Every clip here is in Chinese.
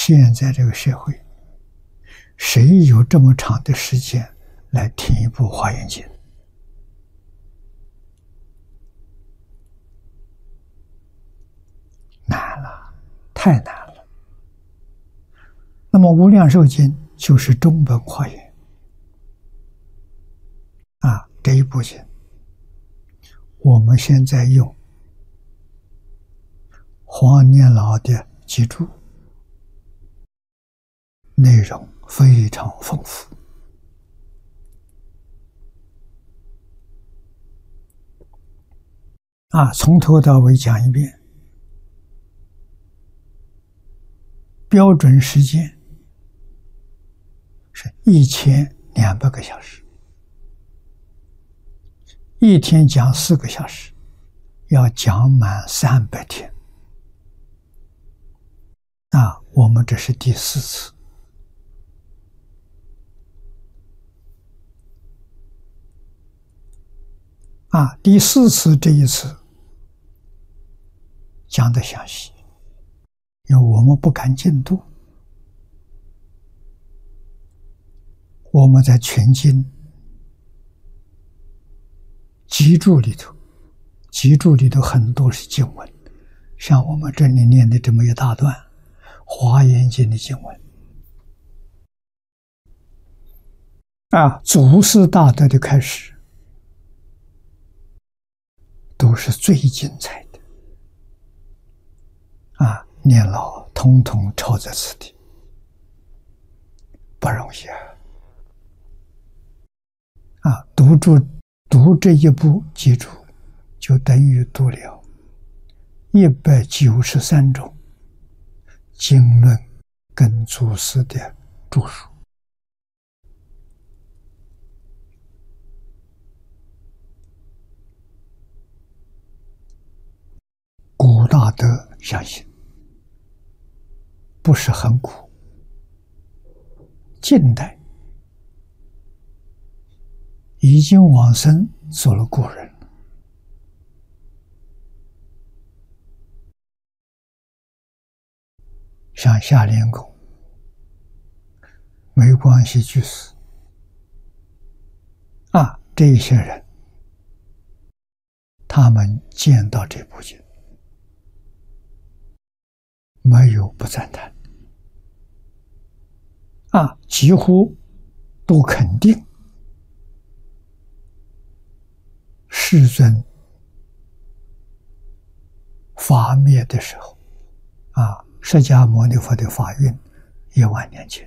现在这个社会，谁有这么长的时间来听一部华严经？难了，太难了。那么无量寿经就是中本华严这一部经，我们现在用黄念老的记注，内容非常丰富从头到尾讲一遍。标准时间是1200个小时，一天讲4个小时，要讲满300天。我们这是第4次。第4次这一次讲得详细，因为我们不赶进度，我们在全经集注里头，很多是经文，像我们这里念的这么一大段华严经的经文祖师大德的开始都是最精彩的念老统统抄在此地，不容易读这一部记注，就等于读了193种经论跟祖师的著述。古大德相信不是很苦，近代已经往生做了古人了。像夏莲公、梅光系居士这些人，他们见到这部经没有不赞叹几乎都肯定世尊法灭的时候释迦牟尼佛的法运1万年前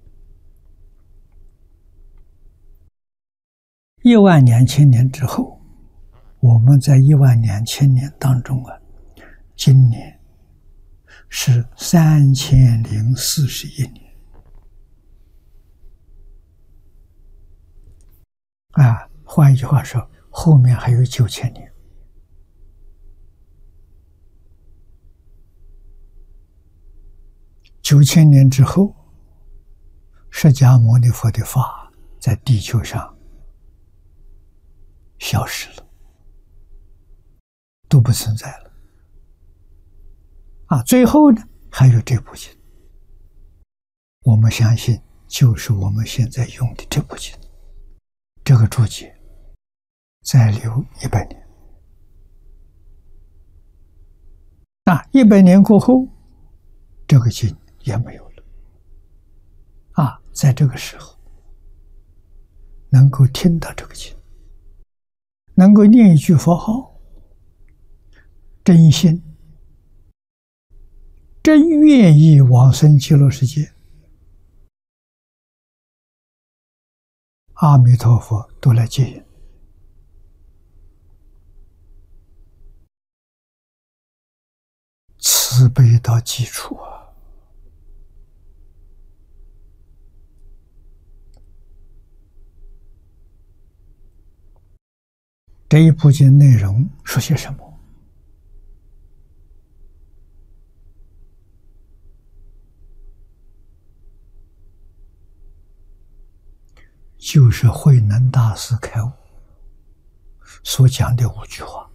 ，1万年千年之后，我们在1万年千年当中今年是3041年换一句话说，后面还有9000年。9000年之后，释迦牟尼佛的法在地球上消失了，都不存在了最后呢，还有这部经，我们相信就是我们现在用的这部经，这个注解再留100年100年过后，这个经也没有了在这个时候能够听到这个经，能够念一句佛号，真心真愿意往生极乐世界，阿弥陀佛都来接引。慈悲到基础这一部经内容说些什么？就是慧能大师开悟所讲的5句话。